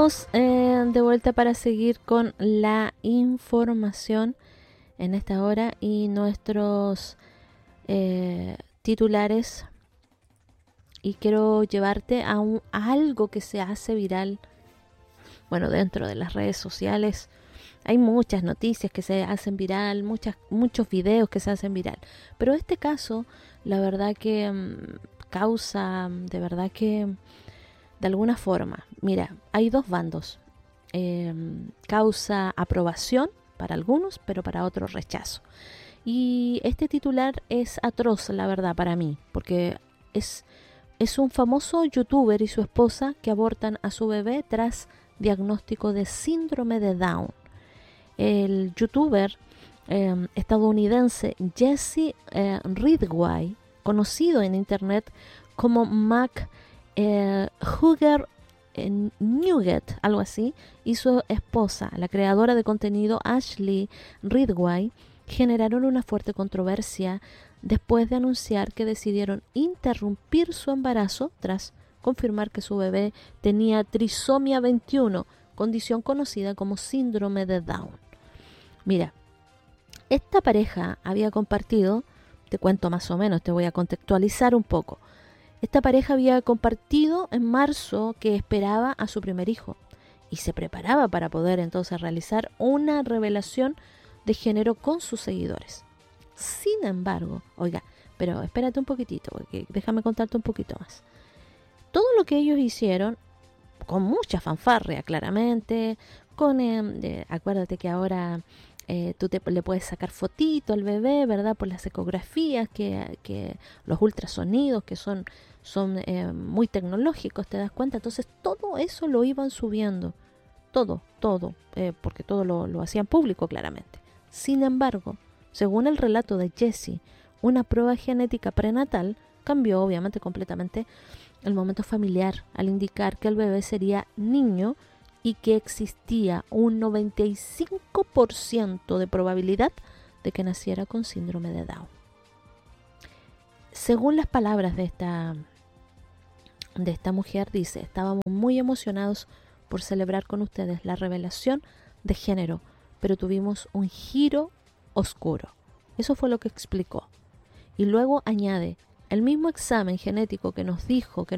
Estamos de vuelta para seguir con la información en esta hora y nuestros titulares. Y quiero llevarte a algo que se hace viral. Bueno, dentro de las redes sociales hay muchas noticias que se hacen viral, muchos videos que se hacen viral. Pero este caso, la verdad que causa, de verdad que de alguna forma, mira, hay dos bandos. Causa aprobación para algunos, pero para otros rechazo. Y este titular es atroz, la verdad, para mí, porque es un famoso youtuber y su esposa que abortan a su bebé tras diagnóstico de síndrome de Down. El youtuber estadounidense Jesse Ridgway, conocido en internet como Mac Hugger Nugget, algo así, y su esposa, la creadora de contenido Ashley Ridgway, generaron una fuerte controversia después de anunciar que decidieron interrumpir su embarazo tras confirmar que su bebé tenía trisomía 21, condición conocida como síndrome de Down. Mira, esta pareja había compartido, te cuento más o menos, te voy a contextualizar un poco. Esta pareja había compartido en marzo que esperaba a su primer hijo y se preparaba para poder entonces realizar una revelación de género con sus seguidores. Sin embargo, oiga, pero espérate un poquitito, porque déjame contarte un poquito más. Todo lo que ellos hicieron, con mucha fanfarria claramente, acuérdate que ahora tú le puedes sacar fotito al bebé, ¿verdad? Por las ecografías, que los ultrasonidos que son muy tecnológicos, te das cuenta. Entonces todo eso lo iban subiendo, todo, porque todo lo hacían público claramente. Sin embargo, según el relato de Jesse, una prueba genética prenatal cambió obviamente completamente el momento familiar al indicar que el bebé sería niño y que existía un 95% de probabilidad de que naciera con síndrome de Down. Según las palabras de esta mujer, dice: estábamos muy emocionados por celebrar con ustedes la revelación de género, pero tuvimos un giro oscuro. Eso fue lo que explicó. Y luego añade: el mismo examen genético que nos dijo que